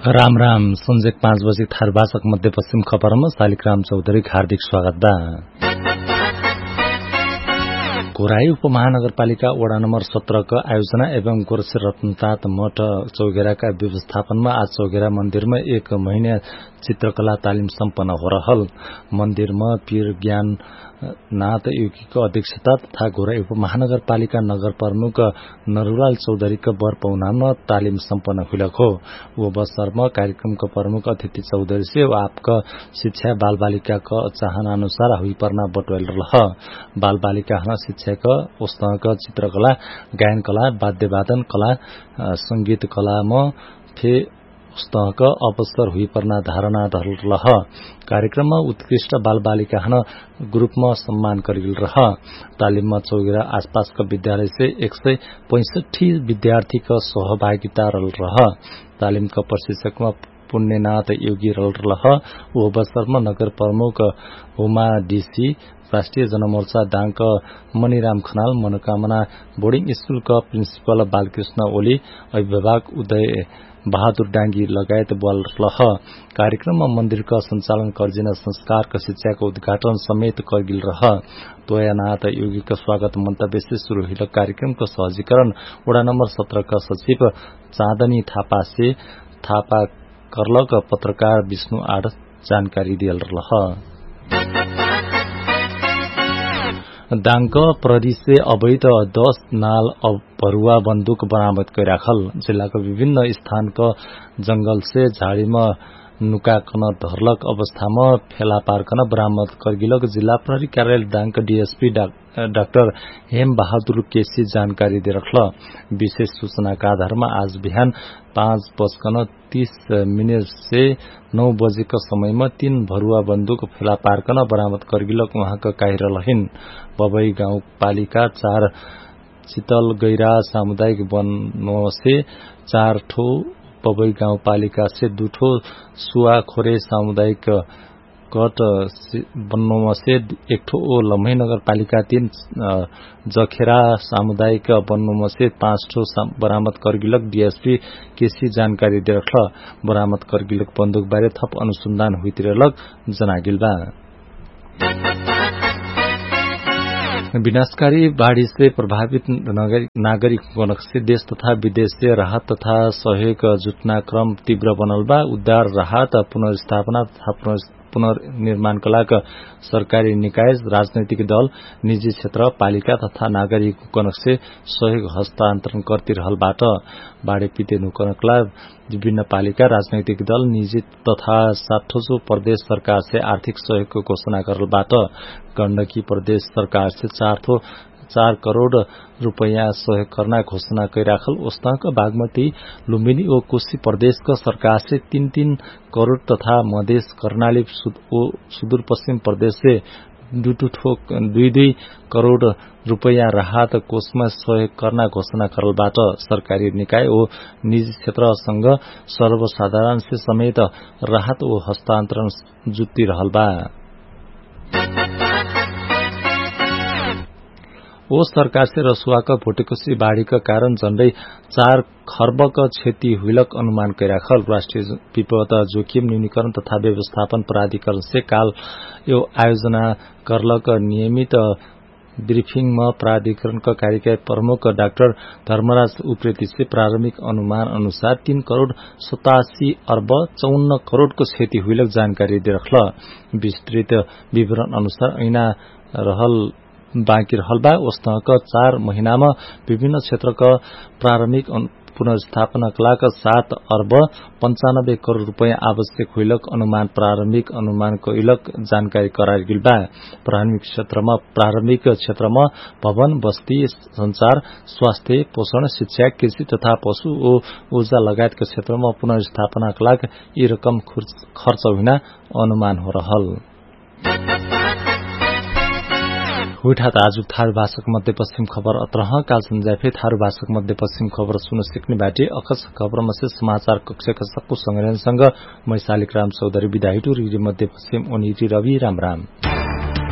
राम राम संजेक 5 बजे थारू भाषक मध्यपश्चिम खबरमा शालिग्राम चौधरी हार्दिक स्वागत बा। घोराई उपमहानगरपालिका वडा नम्बर 17 का आयोजना एवं गोरसे रत्ननाथ मठ चौघेराका व्यवस्थापनमा आज चौघेरा मन्दिरमा 1 महिना चित्रकला तालिम सम्पन्न हो रहल। मन्दिरमा पीर ज्ञान नाथ योगीको अध्यक्षता तथा घोराई उपमहानगरपालिका नगर प्रमुख नरुलाल चौधरीको वर पहुनामा तालिम सम्पन्न हुइलक हो। वो अवसरमा कार्यक्रमको प्रमुख अतिथि चौधरी से आपका शिक्षा बाल बालिका का चाहना अनुसार हुई पर्ना बटवेल रह। बाल बालिका शिक्षा का पुस्तक चित्रकला गायन कला वाद्यवादन कला संगीत कला में फे पुस्तक अवसर हुई पर्ना धारणा रह। कार्यक्रममा उत्कृष्ट बाल बालिका ग्रुपमा सम्मान करिल रह। तालिममा चौघेरा आसपासका विद्यालय से 165 विद्यार्थी का सहभागिता रह। तालिमका प्रशिक्षकमा पुण्यनाथ योगी रह। वो अवसरमा नगर प्रमुख उमा डीसी राष्ट्रिय जनमोर्चा दाङक मणिराम खनाल मनोकामना बोर्डिङ स्कूलका प्रिन्सिपल बालकृष्ण ओली अभिभावक उदय बहादुर डांगी लगायत बोल रह। कार्यक्रममा मन्दिरका सञ्चालन कर्जिन संस्कारका शिक्षाको उद्घाटन समेत करगिल रह। तोयानाथ योगीका स्वागत मन्तव्य से शुरू हिल कार्यक्रमको सहजीकरण वडा नम्बर 17 का सचिव चाँदनी थापा करलक पत्रकार विष्णु आड़ जानकारी दियल रह। दाङक प्रहरी से अवैध 10 नाल भरुवा बन्दुक बरामद कैराखल। जिल्लाको विभिन्न स्थानका जंगल से झाड़ीमा नुकाकन धरलक अवस्थामा फेला पार्कन बरामद करगिलक जिल्ला प्रहरी कार्यालय दाङका डीएसपी डाक्टर हेम बहादुर केसी जानकारी दे रखल। विशेष सूचनाका आधारमा आज बिहान 5:30 से 9 बजेका समयमा 3 भरुवा बन्दुक फेला पार्कन बरामद करगिलक उहाँका काहिरलहिन। बबई गाउँपालिका 4 चितल गैरा सामुदायिक वन से 4 ठो, बबई गाउँपालिका से 2 ठो, सुवाखोरे सामुदायिक कट वनमा से 1 ठो, लम्हे नगरपालिका 3 जखेरा सामुदायिक वनमा से 5 ठो बरामद करगिलक डीएसपी केसी जानकारी दे रखल। बरामद करगिलक बन्दुक बारे थप अनुसन्धान हुइतिरलक जनागिल बा। विनाशकारी बाढ़ी से प्रभावित नागरिक से देश तथा विदेश से राहत तथा सहयोग जुट्ना क्रम तीव्र बनल बा। उद्धार राहत पुनर्स्थापना तथा पुनर्निर्माण कलाका सरकारी निकाय राजनैतिक दल निजी क्षेत्र पालिका तथा नागरिक से सहयोग हस्तान्तरण करती रहलबाट बाढ़ी पीड़ित नुकनकला विभिन्न पालिका राजनैतिक दल निजी तथा 60 प्रदेश सरकार से आर्थिक सहयोग घोषणा करलबाट गण्डकी प्रदेश सरकार से 4 करोड़ रुपैयाँ सहयोग करना घोषणा कैराखल। उस्तक बागमती लुम्बिनी और कोशी प्रदेश का सरकार से 3 करोड़ तथा मधेश कर्णाली सुदूरपश्चिम प्रदेश से 2 करोड़ रुपैयाँ राहत कोषमा सहयोग करना घोषणा करलबाट सरकारी निकाय और निजी क्षेत्रसँग सर्वसाधारण से समेत राहत और हस्तान्तरण जुट्ती रहल बा। ओ सरकार से रसुवाका भोटेकोशी बाढ़ीका कारण झण्डै 4 खर्बका क्षति हुइलक अनुमान कैराखल। राष्ट्रिय विपद जोखिम न्यूनीकरण तथा व्यवस्थापन प्राधिकरण से काल यो आयोजना करलक नियमित ब्रिफिङमा प्राधिकरणका कार्यकारी प्रमुख डाक्टर धर्मराज उप्रेती से प्रारम्भिक अनुमान अनुसार 3 करोड़ 87 अर्ब 54 करोड़को क्षति हुइलक जानकारी दे रखल। विस्तृत विवरण अनुसार ऐना बाँकी रहल बा। उस्तक 4 महिनामा विभिन्न क्षेत्रका प्रारम्भिक पुनर्स्थापना कलाका 7 अर्ब 95 करोड़ रुपैयाँ आवश्यक हुइलक अनुमान प्रारम्भिक अनुमान कैलक जानकारी कराइल बा। प्रारम्भिक क्षेत्रमा भवन बस्ती संचार स्वास्थ्य पोषण शिक्षा कृषि तथा पशु ओ ऊर्जा लगायतका क्षेत्रमा पुनर्स्थापना कलाका यी रकम खर्च हुन अनुमान हो रहल। हुइठात आज थारू भाषक मध्यपश्चिम खबर अत्रह काल संजाफे थारू भाषक मध्यपश्चिम खबर सुन सिक्ने बाटे अकस खबरमा से समाचार कक्षका सक्कु संग्रहणसँग मै शालिग्राम चौधरी विदा हिटु मध्यपश्चिम ओनिटी रवि राम राम।